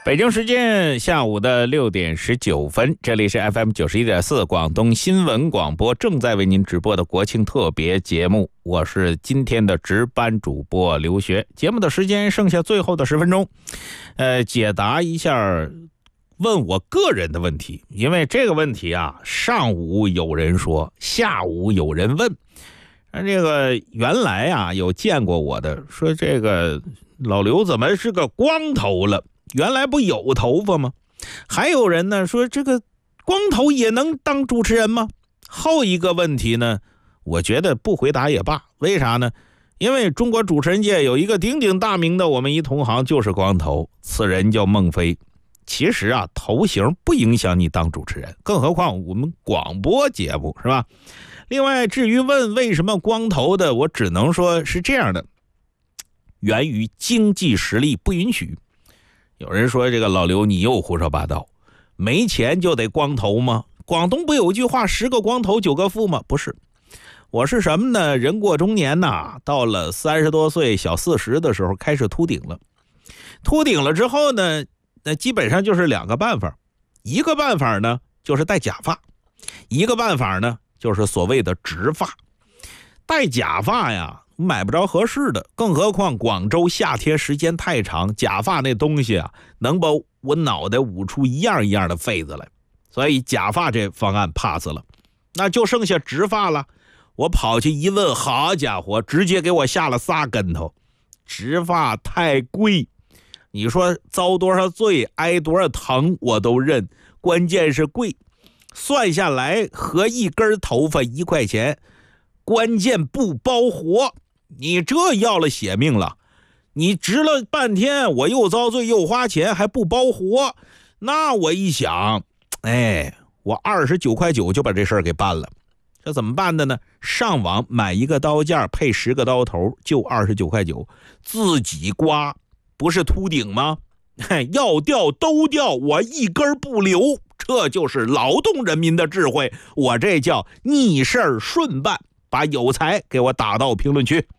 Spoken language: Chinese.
北京时间下午的6点19分，这里是 FM 91.4广东新闻广播正在为您直播的国庆特别节目，我是今天的值班主播刘学。节目的时间剩下最后的10分钟，解答一下问我个人的问题，因为这个问题啊，上午有人说，下午有人问。这个原来啊有见过我的，说这个老刘怎么是个光头了？原来不有头发吗？还有人呢说这个光头也能当主持人吗？后一个问题呢，我觉得不回答也罢。为啥呢？因为中国主持人界有一个鼎鼎大名的我们一同行就是光头，此人叫孟非。其实啊，头型不影响你当主持人，更何况我们广播节目是吧？另外，至于问为什么光头的，我只能说是这样的，源于经济实力不允许。有人说这个老刘你又胡说八道，没钱就得光头吗？广东不有句话10个光头9个富吗？不是，我是什么呢？人过中年呐，到了30多岁小40的时候开始秃顶了。秃顶了之后呢，那基本上就是2个办法，一个办法呢就是戴假发，一个办法呢就是所谓的植发。戴假发呀买不着合适的，更何况广州夏天时间太长，假发那东西啊能把我脑袋捂出一样一样的痱子来，所以假发这方案 pass 了，那就剩下植发了。我跑去一问，好家伙，直接给我下了3跟头。植发太贵，你说遭多少罪挨多少疼我都认，关键是贵，算下来合一根头发1块钱，关键不包活，你这要了血命了。你植了半天，我又遭罪又花钱还不包活，那我一想，我29.9块就把这事儿给办了。这怎么办的呢？上网买一个刀架配10个刀头，就29.9块，自己刮，不是秃顶吗？要掉都掉，我一根不留，这就是劳动人民的智慧，我这叫逆事顺办。把有才给我打到评论区。